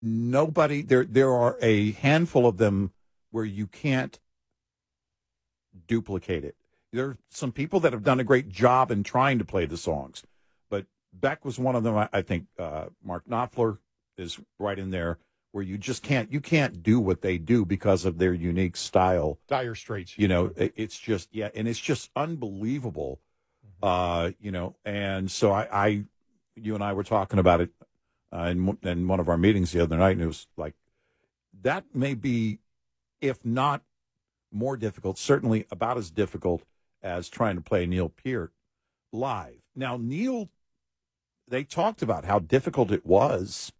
nobody there are a handful of them where you can't duplicate it. There are some people that have done a great job in trying to play the songs, but Beck was one of them. I think Mark Knopfler is right in there, where you just can't do what they do because of their unique style. Dire Straits. It's just, and it's just unbelievable. And so you and I were talking about it in one of our meetings the other night, and it was like, that may be, if not more difficult, certainly about as difficult as trying to play Neil Peart live. Now, Neil, they talked about how difficult it was.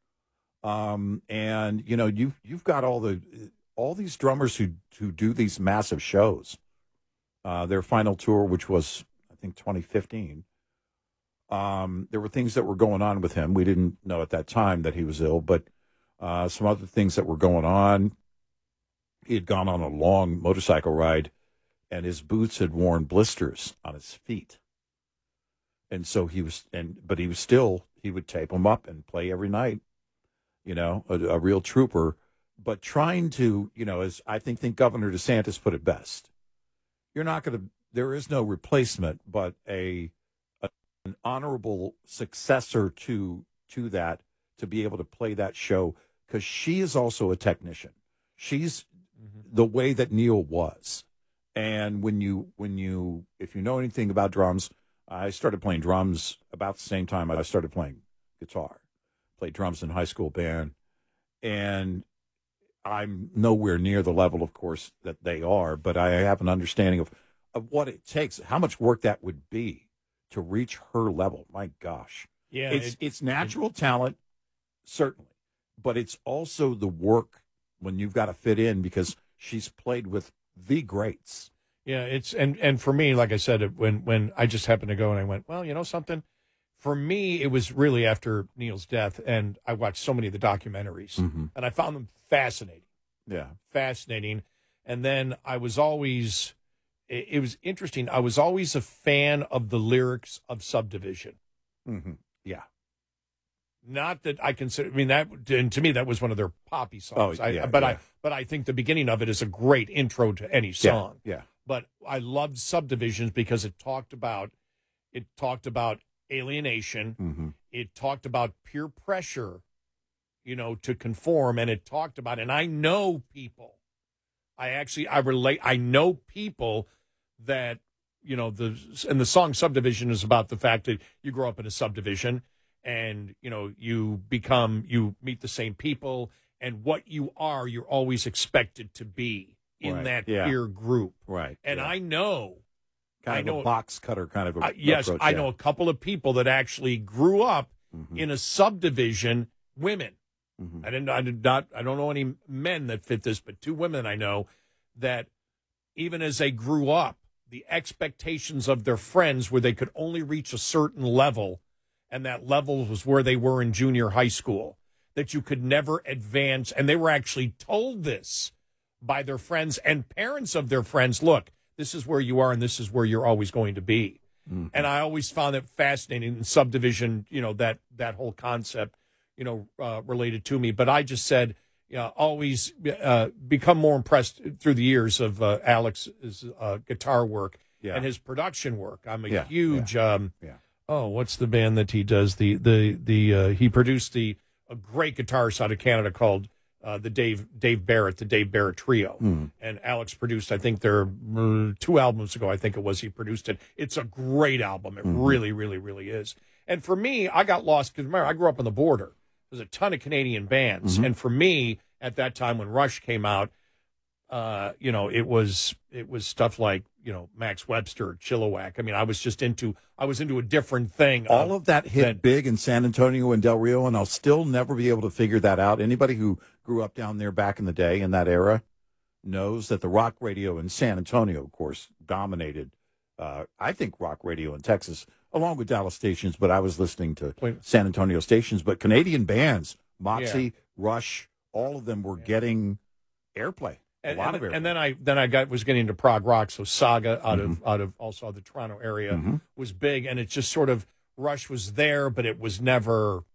And you've got all these drummers who do these massive shows. Their final tour, which was, I think, 2015. There were things that were going on with him. We didn't know at that time that he was ill, but some other things that were going on. He had gone on a long motorcycle ride, and his boots had worn blisters on his feet. And so he would tape them up and play every night. A real trooper, but trying to, as I think Governor DeSantis put it best, there is no replacement, but an honorable successor to that, to be able to play that show, because she is also a technician. She's the way that Neil was. And if you know anything about drums, I started playing drums about the same time I started playing guitar. Played drums in high school band, and I'm nowhere near the level, of course, that they are, but I have an understanding of what it takes, how much work that would be to reach her level. My gosh. Yeah. It's natural talent, certainly, but it's also the work when you've got to fit in, because she's played with the greats. Yeah, and for me, like I said, when I just happened to go and I went, well, you know something? For me, it was really after Neil's death, and I watched so many of the documentaries, and I found them fascinating. Yeah. Fascinating. And then it was interesting. I was always a fan of the lyrics of Subdivision. Mm-hmm. Yeah. Not that I consider, and to me, that was one of their poppy songs. But I think the beginning of it is a great intro to any song. Yeah. But I loved Subdivisions because it talked about alienation. Mm-hmm. It talked about peer pressure, to conform. And it talked about, and I know people, I know people that, and the song Subdivision is about the fact that you grow up in a subdivision and, you meet the same people, and what you are, you're always expected to be in that peer group. Right. And I know. Kind of a box cutter kind of approach. Yes, I know a couple of people that actually grew up in a subdivision, women. Mm-hmm. I don't know any men that fit this, but two women I know that even as they grew up, the expectations of their friends where they could only reach a certain level, and that level was where they were in junior high school, that you could never advance. And they were actually told this by their friends and parents of their friends. Look, this is where you are, and this is where you're always going to be. Mm-hmm. And I always found it fascinating in Subdivision, that whole concept, related to me. But I just said, always become more impressed through the years of Alex's guitar work and his production work. I'm a huge, what's the band that he does? He produced a great guitarist out of Canada called the Dave Barrett Trio. And Alex produced, I think their 2 albums ago, I think it was, he produced it. It's a great album. It really, really, really is. And for me, I got lost because remember, I grew up on the border. There's a ton of Canadian bands. And for me, at that time when Rush came out, it was stuff like, Max Webster, Chilliwack. I was into a different thing. All of that hit big in San Antonio and Del Rio, and I'll still never be able to figure that out. Anybody who grew up down there back in the day in that era knows that the rock radio in San Antonio, of course, dominated, I think, rock radio in Texas, along with Dallas stations, but I was listening to San Antonio stations. But Canadian bands, Moxie, Rush, all of them were getting airplay. And then I was getting into prog rock, so Saga out of also the Toronto area was big, and it just sort of Rush was there, but it was never